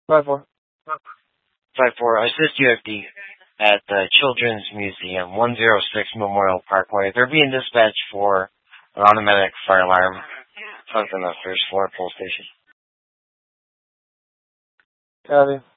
5-4. 5-4, assist UFD at the Children's Museum, 106 Memorial Parkway. They're being dispatched for an automatic fire alarm. Something on the first floor police station. Copy.